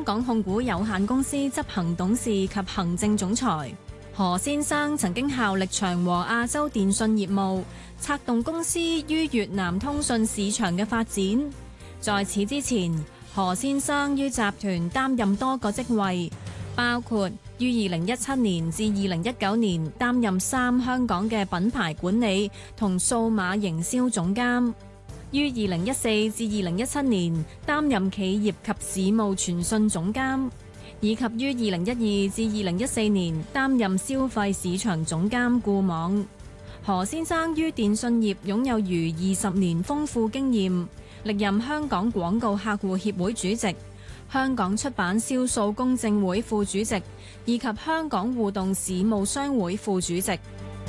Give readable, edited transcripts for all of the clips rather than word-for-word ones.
港控股有限公司執行董事及行政總裁。何先生曾經效力長和亞洲電訊業務，策動公司於越南通訊市場嘅發展。在此之前，何先生於集團擔任多個職位，包括於2017年至2019年擔任3香港嘅品牌管理同數碼營銷總監，於2014至2017年擔任企業及市務傳訊總監，以及於2012至2014年擔任消費市場總監固網。何先生於電訊業擁有逾20年豐富經驗，歷任香港廣告客戶協會主席、香港出版銷售公證會副主席，以及香港互動事務商會副主席。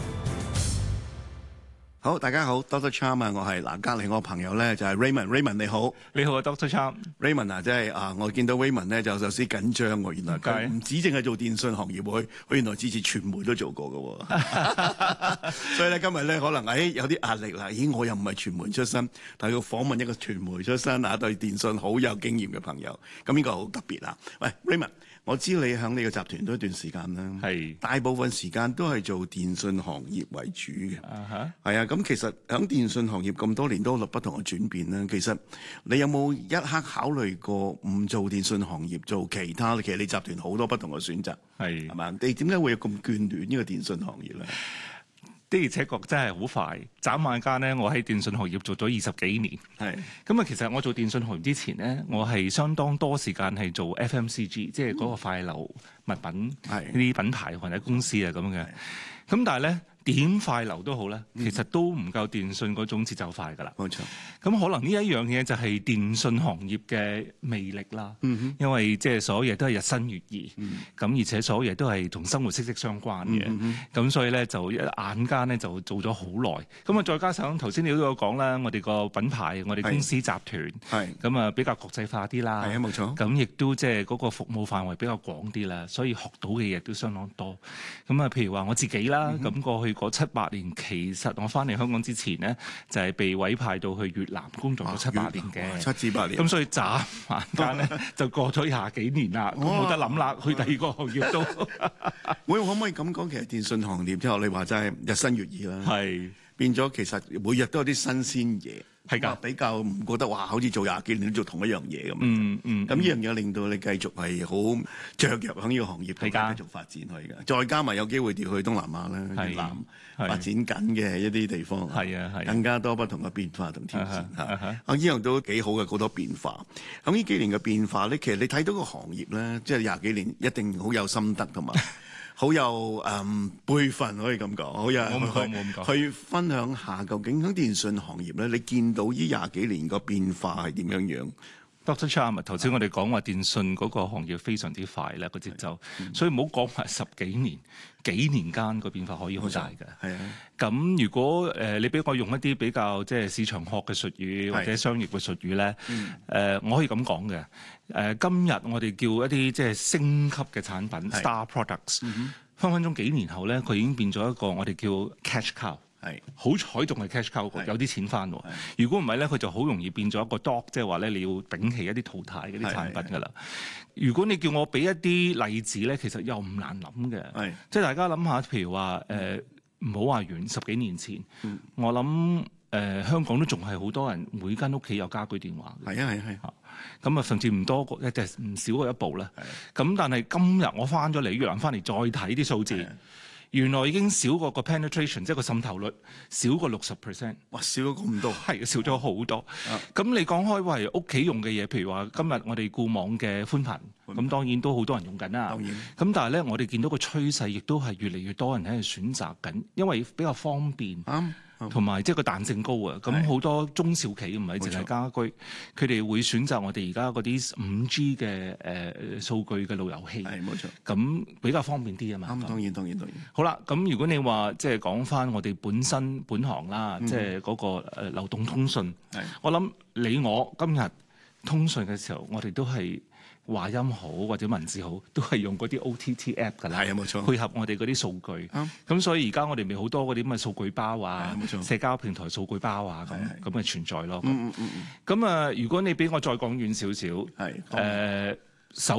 好，大家好 ，Dr. Cham 啊，我係嗱，隔離我朋友咧就係 Raymond 你好， 你好啊 Dr. Cham。 Raymond 啊，即係啊，我見到 Raymond 咧就有啲緊張喎，原來佢唔止淨係做電訊行業喎，佢原來之前傳媒都做過嘅喎，所以咧今日咧可能有啲壓力啦，我又唔係傳媒出身，但係要訪問一個傳媒出身啊，對電訊好有經驗嘅朋友，咁呢個好特別啊。喂 Raymond，我知你喺呢個集團都一段時間啦，係大部分時間都係做電訊行業為主嘅，係啊。咁其實喺電訊行業咁多年都有不同嘅轉變啦。其實你有冇一刻考慮過唔做電訊行業，做其他？其實你集團好多不同嘅選擇，係嘛？你點解會有咁眷戀呢個電訊行業咧？ 的而且確真係好快，眨眼間咧，我喺電訊行業做咗20幾年。係咁啊，其實我做電訊行業之前咧，我係相當多時間係做 FMCG，即係嗰個快流物品呢啲品牌或者公司啊咁嘅。咁但係咧，點快流都好咧，其實都唔夠電訊嗰種節奏快㗎啦。冇錯。咁可能呢一樣嘢就係電訊行業嘅魅力啦。因為即係所有嘢都係日新月異。咁而且所有嘢都係同生活息息相關嘅。咁所以咧就一眼間咧就做咗好耐。咁啊再加上頭先你都有講啦，我哋個品牌，我哋公司集團，咁啊比較國際化啲啦。係啊，冇錯。咁亦都即係嗰個服務範圍比較廣啲啦，所以學到嘅嘢都相當多。咁啊，譬如話我自己啦，咁過去嗰7-8年，其實我翻嚟香港之前呢，就係被委派到去越南工作咗7-8年嘅，7至8年。咁所以眨眼間咧就過咗20幾年啦，咁冇得諗啦，去第二個行業都。 可唔可以咁講？其實電訊行業之後，你話真係日新月異啦，係變咗其實每日都有啲新鮮嘢。係㗎，比較唔覺得話好似做20幾年都做同一樣嘢咁。咁呢樣嘢令到你繼續係好雀躍喺呢個行業度繼續發展去嘅。再加埋有機會調去東南亞啦，越南發展緊嘅一啲地方，更加多不同嘅變化同挑戰嚇。呢樣都幾好嘅，好多變化。咁呢幾年嘅變化咧，其實你睇到個行業咧，即係20幾年一定好有心得同埋。好有輩分可以咁講，好有去分享下究竟喺電訊行業咧，你見到呢20幾年個變化係點樣樣 ？Dr. Cham， 頭先我哋講話電訊嗰個行業非常之快咧個節奏，所以唔好講話10幾年，幾年間個變化可以好大嘅。係啊，咁如果你俾我用一啲比較即係市場學嘅術語或者商業嘅術語咧，我可以咁講嘅。今日我哋叫一啲即係升級嘅產品 Star Products，分分鐘幾年後咧，佢已經變咗一個我哋叫 Cash Cow。係好彩仲係 cash cow， 有啲錢翻喎。如果唔係咧，佢就好容易變咗一個 dog， 即係話咧你要摒棄一啲淘汰嗰啲產品㗎啦。如果你叫我俾一啲例子咧，其實又唔難諗嘅。即係大家諗下，譬如話唔好話遠10幾年前，我諗香港都仲係好多人每間屋企有家居電話。係啊。咁啊，甚至唔多個，即係唔少過一部啦。咁但係今日我翻咗嚟越南翻嚟再睇啲數字。原來已經少過個 penetration， 即係個滲透率少過60%。哇，少咗咁多，係少咗好多。咁你講開為屋企用嘅嘢，譬如話今日我哋固網嘅寬頻，咁當然都好多人用緊啦。當然。咁但係咧，我哋見到個趨勢亦都係越嚟越多人喺度選擇緊，因為比較方便。同埋即係個彈性高啊！咁好多中小企唔係淨係家居，佢哋會選擇我哋而家嗰啲5G 嘅數據嘅路由器。係冇錯。咁比較方便啲啊嘛。當然。好啦，咁如果你話即係講翻我哋本行啦，即係嗰個流動通訊。我諗你我今日通訊嘅時候，我哋都係。話音好或者文字好，都係用嗰啲 OTT app 㗎啦，係啊冇錯，配合我哋嗰啲數據。咁所以而家我哋咪好多嗰啲咁嘅數據包啊，社交平台數據包啊，咁嘅存在咯。咁如果你俾我再講遠少少，